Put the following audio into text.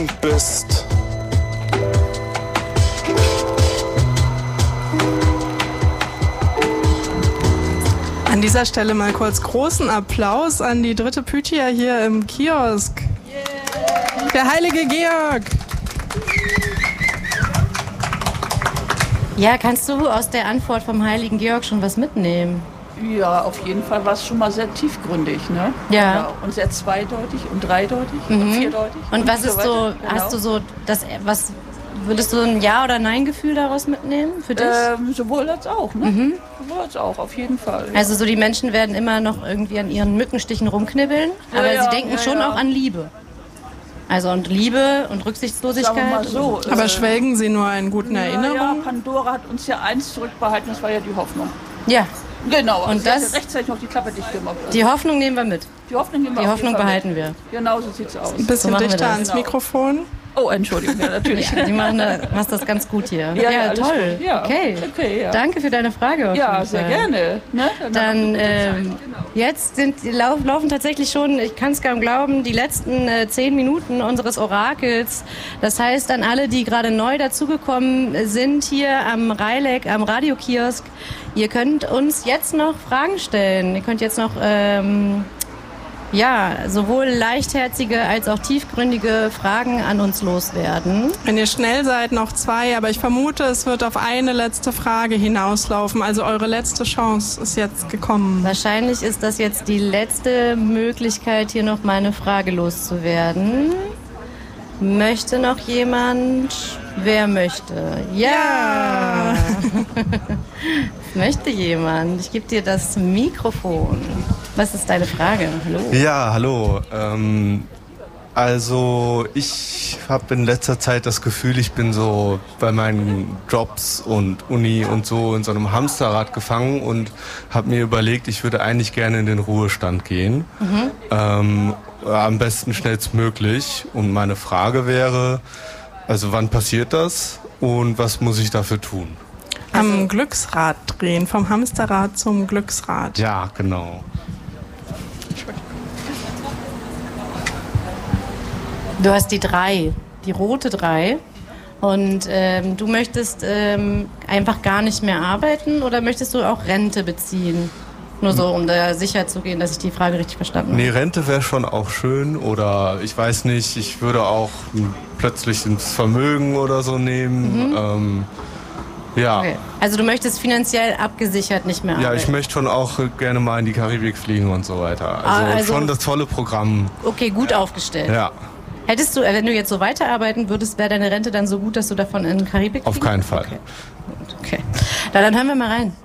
wütend bist. An dieser Stelle mal kurz großen Applaus an die dritte Pythia hier im Kiosk. Yeah. Der heilige Georg. Ja, kannst du aus der Antwort vom heiligen Georg schon was mitnehmen? Ja, auf jeden Fall war es schon mal sehr tiefgründig, ne? Ja. Genau. Und sehr zweideutig und dreideutig und vierdeutig. Und was ist so, genau. hast du so, würdest du ein Ja- oder Nein-Gefühl daraus mitnehmen für dich? Sowohl als auch, ne? Sowohl als auch, auf jeden Fall. Ja. Also so die Menschen werden immer noch irgendwie an ihren Mückenstichen rumknibbeln, aber sie denken schon auch an Liebe. Also und Liebe und Rücksichtslosigkeit. Sagen wir mal so, Aber schwelgen Sie nur in guten Erinnerungen? Ja, Pandora hat uns ja eins zurückbehalten, das war ja die Hoffnung. Ja. Genau, Und sie hat das- ja rechtzeitig noch die Klappe dicht gemacht. Die Hoffnung nehmen wir mit. Die Hoffnung, nehmen wir Die auf jeden Hoffnung Fall behalten mit. wir. Genau so sieht's aus. Ein bisschen machen wir dichter das. ans Genau. Mikrofon. Oh, Entschuldigung, ja, natürlich. Ja, die machst das ganz gut hier. Ja, alles toll. gut. Ja, Okay. ja. Danke für deine Frage. auf Ja, jeden sehr Fall. gerne. Ne? Dann jetzt laufen tatsächlich schon, ich kann es kaum glauben, die letzten 10 Minuten unseres Orakels. Das heißt, an alle, die gerade neu dazugekommen sind hier am Rheilek, am Radiokiosk, ihr könnt uns jetzt noch Fragen stellen. Ihr könnt jetzt noch sowohl leichtherzige als auch tiefgründige Fragen an uns loswerden. Wenn ihr schnell seid, noch 2, aber ich vermute, es wird auf eine letzte Frage hinauslaufen. Also eure letzte Chance ist jetzt gekommen. Wahrscheinlich ist das jetzt die letzte Möglichkeit, hier noch mal eine Frage loszuwerden. Möchte noch jemand? Wer möchte? Ja! Es möchte jemand. Ich gebe dir das Mikrofon. Was ist deine Frage? Hallo. Ja, hallo. Also ich habe in letzter Zeit das Gefühl, ich bin so bei meinen Jobs und Uni und so in so einem Hamsterrad gefangen und habe mir überlegt, ich würde eigentlich gerne in den Ruhestand gehen. Am besten schnellstmöglich. Und meine Frage wäre, also wann passiert das und was muss ich dafür tun? Am Glücksrad drehen, vom Hamsterrad zum Glücksrad. Ja, genau. Du hast die 3, die rote 3. Und du möchtest einfach gar nicht mehr arbeiten oder möchtest du auch Rente beziehen? Nur so, um da sicher zu gehen, dass ich die Frage richtig verstanden habe. Nee, Rente wäre schon auch schön oder ich weiß nicht, ich würde auch plötzlich ins Vermögen oder so nehmen. Ja. Okay. Also du möchtest finanziell abgesichert nicht mehr arbeiten? Ja, ich möchte schon auch gerne mal in die Karibik fliegen und so weiter. Also schon das tolle Programm. Okay, gut aufgestellt. Ja, Hättest du, wenn du jetzt so weiterarbeiten würdest, wäre deine Rente dann so gut, dass du davon in die Karibik auf fliegen? keinen Fall. Okay. Na, dann hören wir mal rein.